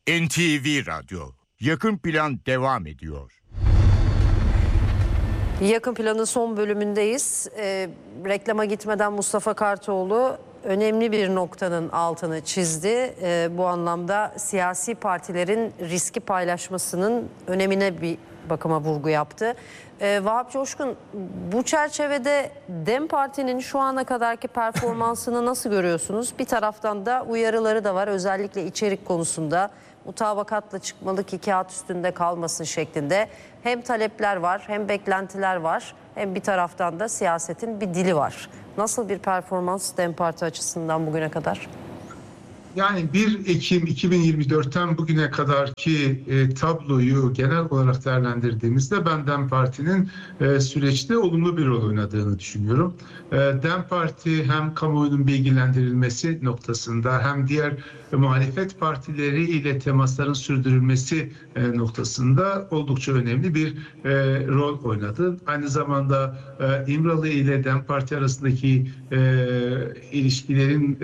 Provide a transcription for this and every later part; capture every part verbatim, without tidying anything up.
N T V Radyo Yakın Plan devam ediyor. Yakın Plan'ın son bölümündeyiz. E, reklama gitmeden Mustafa Kartoğlu önemli bir noktanın altını çizdi. E, bu anlamda siyasi partilerin riski paylaşmasının önemine bir bakıma vurgu yaptı. E, Vahap Coşkun, bu çerçevede DEM Parti'nin şu ana kadarki performansını nasıl görüyorsunuz? Bir taraftan da uyarıları da var, özellikle içerik konusunda. Mutabakatla çıkmalı ki kağıt üstünde kalmasın şeklinde. Hem talepler var, hem beklentiler var, hem bir taraftan da siyasetin bir dili var. Nasıl bir performans DEM Parti açısından bugüne kadar? Yani bir Ekim iki bin yirmi dörtten bugüne kadarki e, tabloyu genel olarak değerlendirdiğimizde ben DEM Parti'nin e, süreçte olumlu bir rol oynadığını düşünüyorum. E, DEM Parti hem kamuoyunun bilgilendirilmesi noktasında hem diğer e, muhalefet partileri ile temasların sürdürülmesi e, noktasında oldukça önemli bir e, rol oynadı. Aynı zamanda e, İmralı ile DEM Parti arasındaki e, ilişkilerin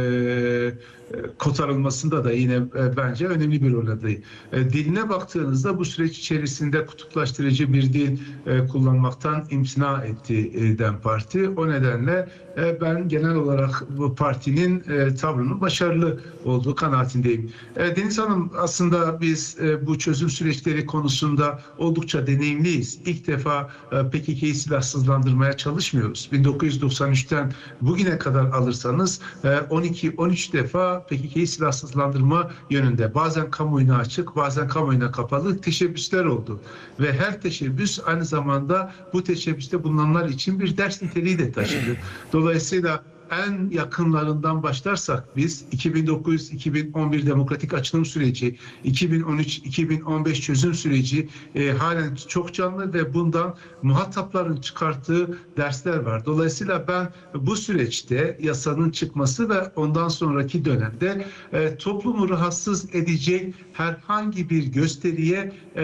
e, kotarılmasında da yine e, bence önemli bir rol oynadı. E, diline baktığınızda bu süreç içerisinde kutuplaştırıcı bir dil e, kullanmaktan imtina etti e, DEM Parti. O nedenle e, ben genel olarak bu partinin e, tavrının başarılı olduğu kanaatindeyim. E, Deniz Hanım, aslında biz e, bu çözüm süreçleri konusunda oldukça deneyimliyiz. İlk defa e, P K K'yi silahsızlandırmaya çalışmıyoruz. bin dokuz yüz doksan üçten bugüne kadar alırsanız e, on iki on üç defa P K K'yi silahsızlandırma yönünde bazen kamuoyuna açık, bazen kamuoyuna kapalı teşebbüsler oldu. Ve her teşebbüs aynı zamanda bu teşebbüste bulunanlar için bir ders niteliği de taşıdı. Dolayısıyla en yakınlarından başlarsak biz iki bin dokuz iki bin on bir demokratik açılım süreci, iki bin on üç iki bin on beş çözüm süreci e, halen çok canlı ve bundan muhatapların çıkarttığı dersler var. Dolayısıyla ben bu süreçte yasanın çıkması ve ondan sonraki dönemde e, toplumu rahatsız edecek herhangi bir gösteriye e,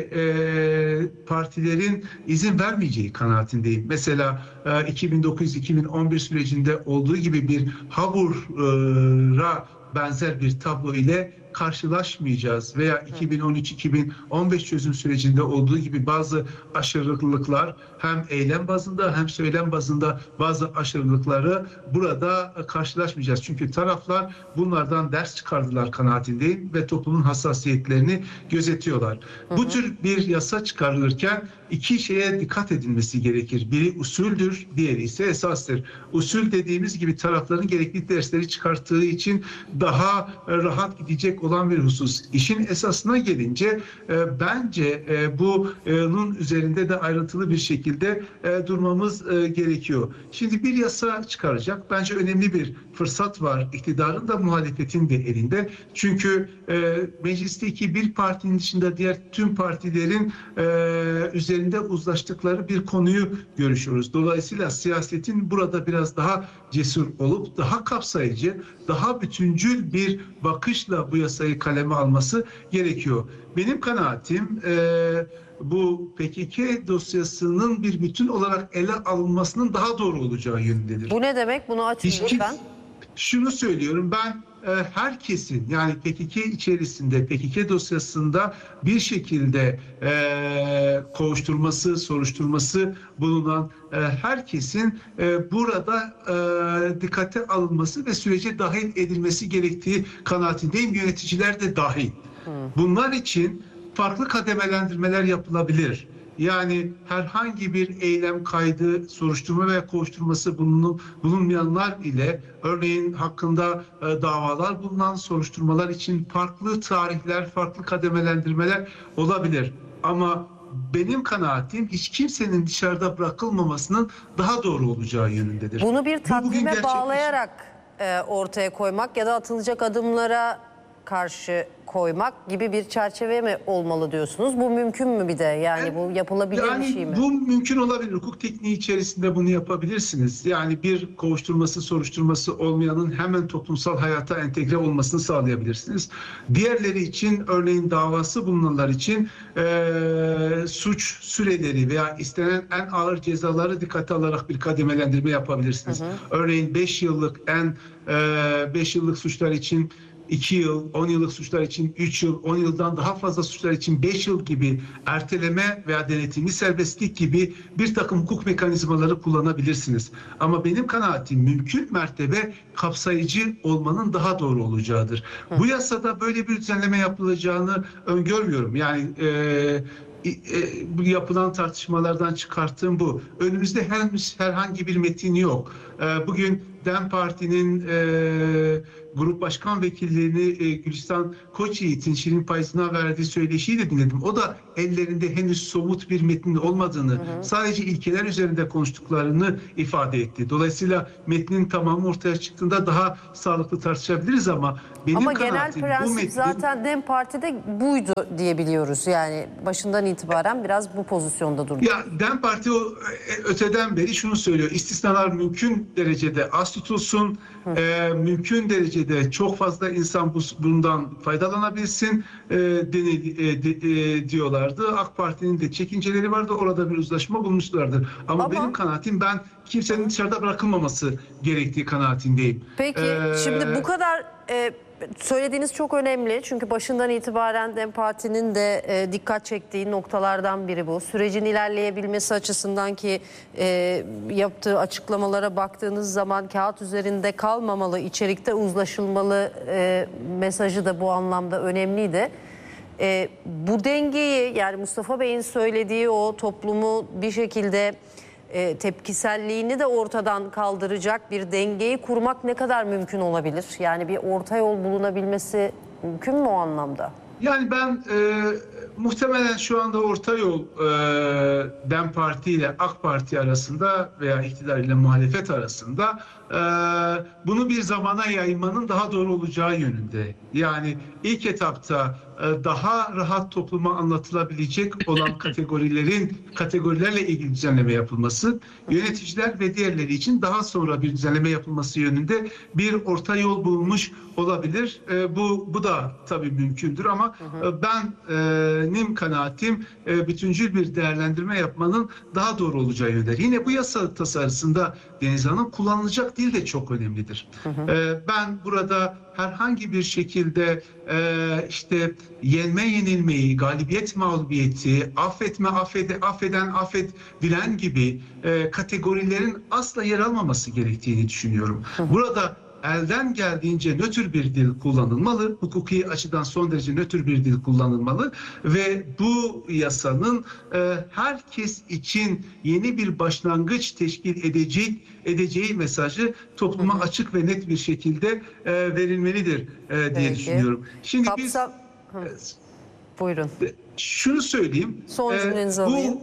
e, partilerin izin vermeyeceği kanaatindeyim. Mesela e, iki bin dokuz iki bin on bir sürecinde olduğu gibi bir Habur'a benzer bir tablo ile karşılaşmayacağız veya iki bin on üç iki bin on beş çözüm sürecinde olduğu gibi bazı aşırılıklar hem eylem bazında hem söylem bazında bazı aşırılıkları burada karşılaşmayacağız. Çünkü taraflar bunlardan ders çıkardılar kanaatindeyim ve toplumun hassasiyetlerini gözetiyorlar. Hı hı. Bu tür bir yasa çıkarılırken iki şeye dikkat edilmesi gerekir. Biri usuldür, diğeri ise esastır. Usul dediğimiz gibi tarafların gerekli dersleri çıkarttığı için daha rahat gidecek olan bir husus. İşin esasına gelince e, bence e, bunun üzerinde de ayrıntılı bir şekilde e, durmamız e, gerekiyor. Şimdi bir yasa çıkaracak. Bence önemli bir fırsat var. İktidarın da muhalefetin de elinde. Çünkü e, meclisteki bir partinin dışında diğer tüm partilerin e, üzerinde uzlaştıkları bir konuyu görüşüyoruz. Dolayısıyla siyasetin burada biraz daha cesur olup daha kapsayıcı, daha bütüncül bir bakışla bu yasayı kaleme alması gerekiyor. Benim kanaatim e, bu P K K dosyasının bir bütün olarak ele alınmasının daha doğru olacağı yönündedir. Bu ne demek? Bunu açın lütfen. Şunu söylüyorum, ben e, herkesin, yani P K K içerisinde, P K K dosyasında bir şekilde e, kovuşturması, soruşturması bulunan e, herkesin e, burada e, dikkate alınması ve sürece dahil edilmesi gerektiği kanaatindeyim. Yöneticiler de dahil. Hmm. Bunlar için farklı kademelendirmeler yapılabilir. Yani herhangi bir eylem kaydı, soruşturma veya kovuşturması bulunup bulunmayanlar ile örneğin hakkında e, davalar bulunan soruşturmalar için farklı tarihler, farklı kademelendirmeler olabilir. Ama benim kanaatim hiç kimsenin dışarıda bırakılmamasının daha doğru olacağı yönündedir. Bunu bir takvime bağlayarak e, ortaya koymak ya da atılacak adımlara karşı koymak gibi bir çerçeve mi olmalı diyorsunuz? Bu mümkün mü bir de? Yani evet, bu yapılabilir yani bir şey mi? Bu mümkün olabilir. Hukuk tekniği içerisinde bunu yapabilirsiniz. Yani bir kovuşturması, soruşturması olmayanın hemen toplumsal hayata entegre olmasını sağlayabilirsiniz. Diğerleri için, örneğin davası bulunanlar için e, suç süreleri veya istenen en ağır cezaları dikkate alarak bir kademelendirme yapabilirsiniz. Hı hı. Örneğin beş yıllık en beş yıllık suçlar için iki yıl, on yıllık suçlar için üç yıl, on yıldan daha fazla suçlar için beş yıl gibi erteleme veya denetimli serbestlik gibi bir takım hukuk mekanizmaları kullanabilirsiniz. Ama benim kanaatim mümkün mertebe kapsayıcı olmanın daha doğru olacağıdır. Hı. Bu yasada böyle bir düzenleme yapılacağını öngörmüyorum. Yani e, bu yapılan tartışmalardan çıkarttığım bu. Önümüzde henüz herhangi bir metin yok. Bugün DEM Parti'nin e, grup başkan vekillerini e, Gülistan Koçyiğit'in Şirin Payızı'na verdiği söyleşiyi de dinledim. O da ellerinde henüz somut bir metnin olmadığını, hı hı. sadece ilkeler üzerinde konuştuklarını ifade etti. Dolayısıyla metnin tamamı ortaya çıktığında daha sağlıklı tartışabiliriz ama benim ama kanaatim genel prensip bu metnin... zaten DEM Parti'de buydu diye biliyoruz. Yani başından itibaren biraz bu pozisyonda durdu. Ya DEM Parti o öteden beri şunu söylüyor. İstisnalar mümkün derecede az tutulsun. E, mümkün derecede çok fazla insan bu, bundan faydalanabilsin e, dene, e, de, e, diyorlardı. AK Parti'nin de çekinceleri vardı. Orada bir uzlaşma bulmuşlardı. Ama, Ama benim kanaatim ben kimsenin dışarıda bırakılmaması gerektiği kanaatindeyim. Peki ee, şimdi bu kadar e, söylediğiniz çok önemli. Çünkü başından itibaren DEM Parti'nin de e, dikkat çektiği noktalardan biri bu. Sürecin ilerleyebilmesi açısından ki e, yaptığı açıklamalara baktığınız zaman kağıt üzerinde kalmamalı, içerikte uzlaşılmalı e, mesajı da bu anlamda önemliydi. E, bu dengeyi, yani Mustafa Bey'in söylediği o toplumu bir şekilde e, tepkiselliğini de ortadan kaldıracak bir dengeyi kurmak ne kadar mümkün olabilir? Yani bir orta yol bulunabilmesi mümkün mü o anlamda? Yani ben e, muhtemelen şu anda orta yol e, DEM Parti ile AK Parti arasında veya iktidar ile muhalefet arasında e, bunu bir zamana yaymanın daha doğru olacağı yönünde. Yani ilk etapta e, daha rahat topluma anlatılabilecek olan kategorilerin kategorilerle ilgili düzenleme yapılması, yöneticiler ve diğerleri için daha sonra bir düzenleme yapılması yönünde bir orta yol bulunmuş olabilir. E, bu bu da tabii mümkündür ama hı hı. ben benim kanaatim e, bütüncül bir değerlendirme yapmanın daha doğru olacağı yönde. Yine bu yasa tasarısında Deniz Hanım kullanılacak dil de çok önemlidir. Hı hı. E, ben burada herhangi bir şekilde e, işte yenme yenilmeyi, galibiyet mağlubiyeti, affetme affede, affeden affedilen gibi e, kategorilerin asla yer almaması gerektiğini düşünüyorum. Hı hı. Burada elden geldiğince nötr bir dil kullanılmalı. Hukuki açıdan son derece nötr bir dil kullanılmalı ve bu yasanın e, herkes için yeni bir başlangıç teşkil edecek edeceği mesajı topluma hı hı. açık ve net bir şekilde e, verilmelidir e, diye Peki. düşünüyorum. Şimdi Kapsam... biz Hı. Buyurun. Şunu söyleyeyim. Son cümlenizi e, alayım.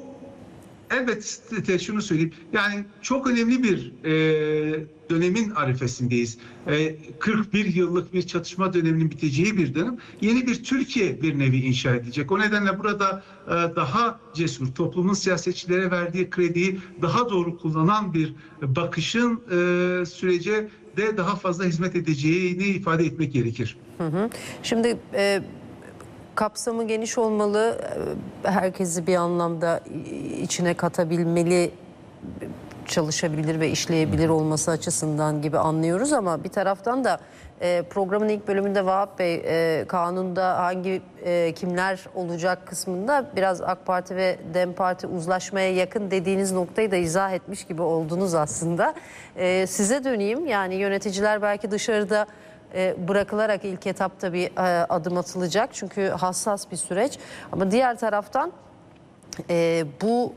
Evet, şunu söyleyeyim. Yani çok önemli bir e, dönemin arifesindeyiz. E, kırk bir yıllık bir çatışma döneminin biteceği bir dönem. Yeni bir Türkiye bir nevi inşa edecek. O nedenle burada e, daha cesur, toplumun siyasetçilere verdiği krediyi daha doğru kullanan bir bakışın e, sürece de daha fazla hizmet edeceğini ifade etmek gerekir. Hı hı. Şimdi... E... Kapsamı geniş olmalı, herkesi bir anlamda içine katabilmeli, çalışabilir ve işleyebilir olması açısından gibi anlıyoruz ama bir taraftan da programın ilk bölümünde Vahap Bey kanunda hangi kimler olacak kısmında biraz AK Parti ve DEM Parti uzlaşmaya yakın dediğiniz noktayı da izah etmiş gibi oldunuz aslında. Size döneyim, yani yöneticiler belki dışarıda bırakılarak ilk etapta bir adım atılacak. Çünkü hassas bir süreç. Ama diğer taraftan e, bu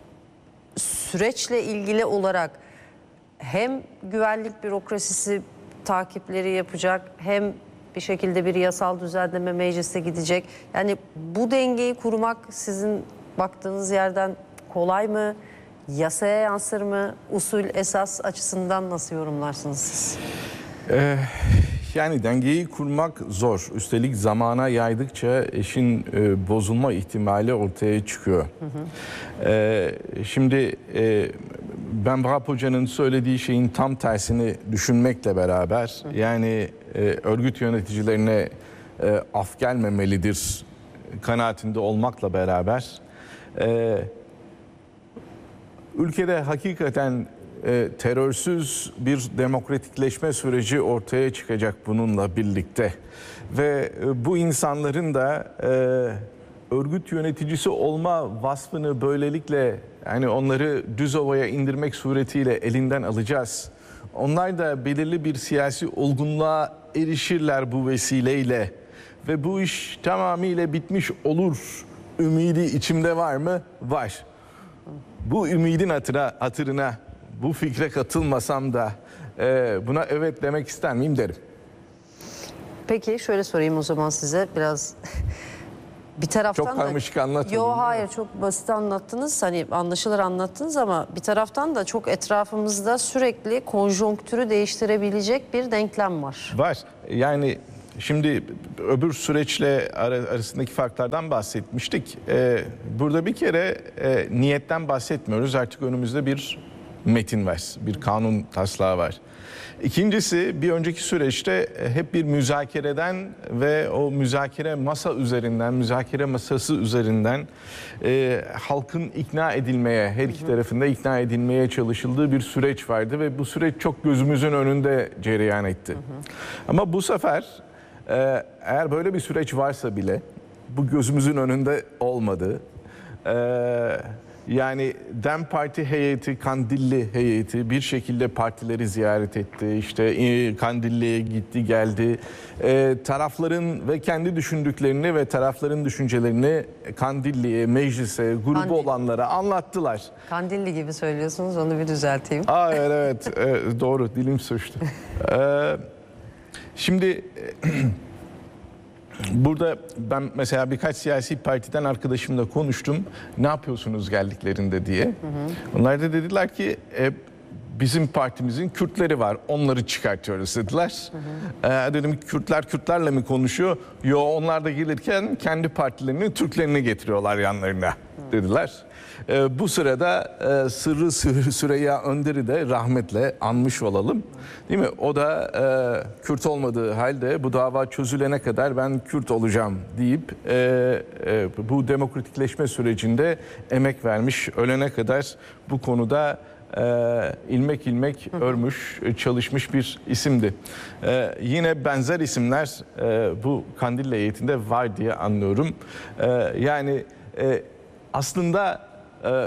süreçle ilgili olarak hem güvenlik bürokrasisi takipleri yapacak, hem bir şekilde bir yasal düzenleme meclise gidecek. Yani bu dengeyi kurmak sizin baktığınız yerden kolay mı? Yasaya yansır mı? Usul esas açısından nasıl yorumlarsınız siz? Ee, yani dengeyi kurmak zor. Üstelik zamana yaydıkça işin e, bozulma ihtimali ortaya çıkıyor. Hı hı. Ee, şimdi e, ben Vahap Hoca'nın söylediği şeyin tam tersini düşünmekle beraber, hı hı. yani e, örgüt yöneticilerine e, af gelmemelidir kanaatinde olmakla beraber, e, ülkede hakikaten e, terörsüz bir demokratikleşme süreci ortaya çıkacak bununla birlikte. Ve e, bu insanların da e, örgüt yöneticisi olma vasfını böylelikle, yani onları düz ovaya indirmek suretiyle elinden alacağız. Onlar da belirli bir siyasi olgunluğa erişirler bu vesileyle ve bu iş tamamıyla bitmiş olur ümidi içimde var mı? Var. Bu ümidin hatırına, hatırına bu fikre katılmasam da e, buna evet demek ister miyim derim. Peki şöyle sorayım o zaman size biraz bir taraftan Çok da... karmaşık anlatmadım. Yo hayır, çok basit anlattınız, hani anlaşılır anlattınız ama bir taraftan da çok etrafımızda sürekli konjonktürü değiştirebilecek bir denklem var. Var. Yani şimdi öbür süreçle arasındaki farklardan bahsetmiştik. Ee, burada bir kere e, niyetten bahsetmiyoruz. Artık önümüzde bir metin var, bir kanun taslağı var. İkincisi, bir önceki süreçte hep bir müzakereden ve o müzakere masa üzerinden, müzakere masası üzerinden e, halkın ikna edilmeye, her iki tarafında ikna edilmeye çalışıldığı bir süreç vardı ve bu süreç çok gözümüzün önünde cereyan etti. Hı hı. Ama bu sefer e, eğer böyle bir süreç varsa bile bu gözümüzün önünde olmadı. E, Yani DEM Parti heyeti, Kandilli heyeti bir şekilde partileri ziyaret etti. İşte Kandilli'ye gitti geldi. E, tarafların ve kendi düşündüklerini ve tarafların düşüncelerini Kandilli'ye, meclise, grubu Kandil. olanlara anlattılar. Kandilli gibi söylüyorsunuz, onu bir düzelteyim. Aa, evet, evet e, doğru, dilim sürçtü. E, şimdi... Burada ben mesela birkaç siyasi partiden arkadaşımla konuştum. Ne yapıyorsunuz geldiklerinde diye. Hı hı. Onlar da dediler ki e, bizim partimizin Kürtleri var. Onları çıkartıyoruz dediler. Hı hı. E, dedim Kürtler Kürtlerle mi konuşuyor? Yo, onlar da gelirken kendi partilerini, Türklerini getiriyorlar yanlarına, hı, dediler. E, bu sırada e, Sırrı Süreyya Önder'i de rahmetle anmış olalım. Değil mi? O da e, Kürt olmadığı halde bu dava çözülene kadar ben Kürt olacağım deyip e, e, bu demokratikleşme sürecinde emek vermiş, ölene kadar bu konuda e, ilmek ilmek örmüş, çalışmış bir isimdi. E, yine benzer isimler e, bu Kandilli heyetinde var diye anlıyorum. E, yani e, aslında Ee,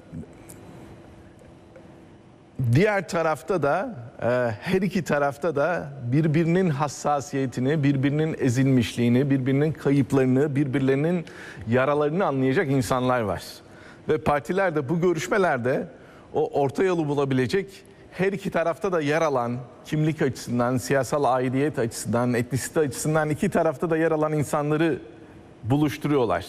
diğer tarafta da e, her iki tarafta da birbirinin hassasiyetini, birbirinin ezilmişliğini, birbirinin kayıplarını, birbirlerinin yaralarını anlayacak insanlar var. Ve partiler de bu görüşmelerde o orta yolu bulabilecek, her iki tarafta da yer alan, kimlik açısından, siyasal aidiyet açısından, etnisite açısından iki tarafta da yer alan insanları buluşturuyorlar.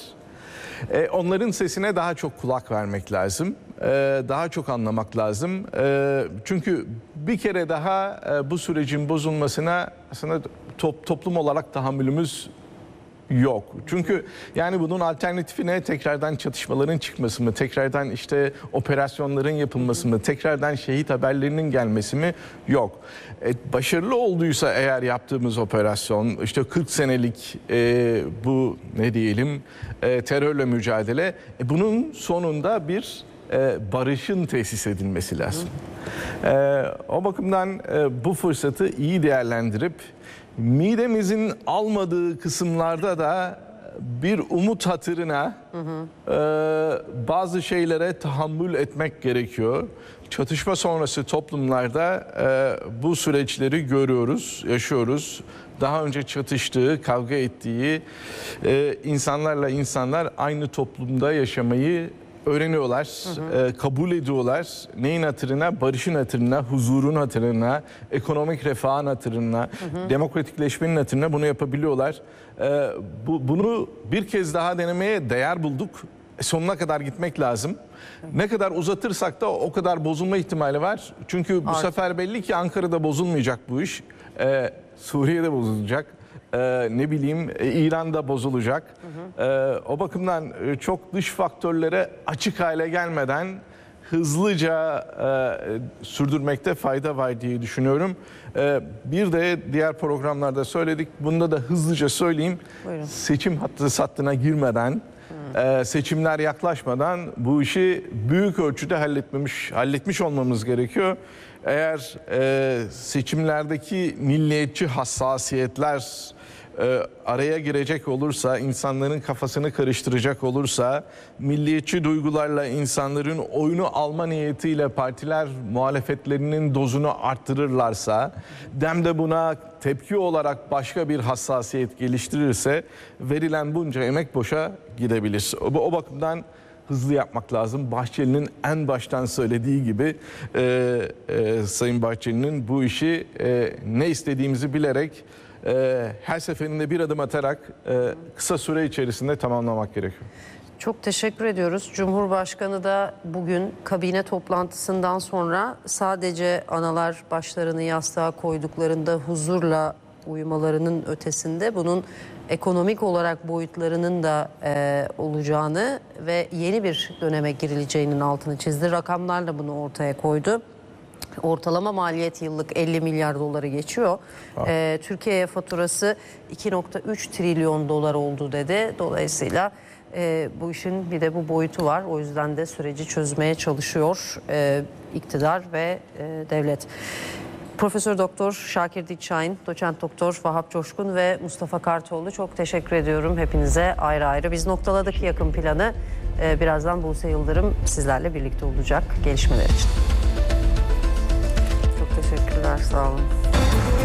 E, onların sesine daha çok kulak vermek lazım, e, daha çok anlamak lazım. E, çünkü bir kere daha e, bu sürecin bozulmasına aslında top, toplum olarak tahammülümüz yok. Çünkü yani bunun alternatifi ne? Tekrardan çatışmaların çıkması mı? Tekrardan işte operasyonların yapılması mı? Tekrardan şehit haberlerinin gelmesi mi? Yok. E, başarılı olduysa eğer yaptığımız operasyon, işte kırk senelik e, bu ne diyelim e, terörle mücadele, e, bunun sonunda bir e, barışın tesis edilmesi lazım. E, o bakımdan e, bu fırsatı iyi değerlendirip midemizin almadığı kısımlarda da bir umut hatırına hı hı. E, bazı şeylere tahammül etmek gerekiyor. Çatışma sonrası toplumlarda e, bu süreçleri görüyoruz, yaşıyoruz. Daha önce çatıştığı, kavga ettiği e, insanlarla insanlar aynı toplumda yaşamayı öğreniyorlar, hı hı. E, kabul ediyorlar. Neyin hatırına? Barışın hatırına, huzurun hatırına, ekonomik refahın hatırına, hı hı. demokratikleşmenin hatırına bunu yapabiliyorlar. E, bu, bunu bir kez daha denemeye değer bulduk. E, sonuna kadar gitmek lazım. Hı. Ne kadar uzatırsak da o kadar bozulma ihtimali var. Çünkü bu Artık. sefer belli ki Ankara'da bozulmayacak bu iş. E, Suriye'de bozulacak. Ee, ne bileyim İran'da bozulacak. Hı hı. Ee, o bakımdan çok dış faktörlere açık hale gelmeden hızlıca e, sürdürmekte fayda var diye düşünüyorum. Ee, bir de diğer programlarda söyledik. Bunda da hızlıca söyleyeyim. Buyurun. Seçim hattı sattına girmeden e, seçimler yaklaşmadan bu işi büyük ölçüde halletmemiş, halletmiş olmamız gerekiyor. Eğer e, seçimlerdeki milliyetçi hassasiyetler e, araya girecek olursa, insanların kafasını karıştıracak olursa, milliyetçi duygularla insanların oyunu alma niyetiyle partiler muhalefetlerinin dozunu arttırırlarsa, Dem de buna tepki olarak başka bir hassasiyet geliştirirse verilen bunca emek boşa gidebilir. O, o bakımdan hızlı yapmak lazım. Bahçeli'nin en baştan söylediği gibi e, e, Sayın Bahçeli'nin bu işi e, ne istediğimizi bilerek e, her seferinde bir adım atarak e, kısa süre içerisinde tamamlamak gerekiyor. Çok teşekkür ediyoruz. Cumhurbaşkanı da bugün kabine toplantısından sonra sadece analar başlarını yastığa koyduklarında huzurla uyumalarının ötesinde bunun ekonomik olarak boyutlarının da e, olacağını ve yeni bir döneme girileceğinin altını çizdi. Rakamlarla bunu ortaya koydu. Ortalama maliyet yıllık elli milyar doları geçiyor. E, Türkiye'ye faturası iki nokta üç trilyon dolar oldu dedi. Dolayısıyla e, bu işin bir de bu boyutu var. O yüzden de süreci çözmeye çalışıyor e, iktidar ve e, devlet. Profesör Doktor Şakir Dikşahin, Doçent Doktor Vahap Coşkun ve Mustafa Kartoğlu, çok teşekkür ediyorum hepinize ayrı ayrı. Biz noktaladık yakın planı. Ee, birazdan Buse Yıldırım sizlerle birlikte olacak gelişmeler için. Çok teşekkürler, sağ olun.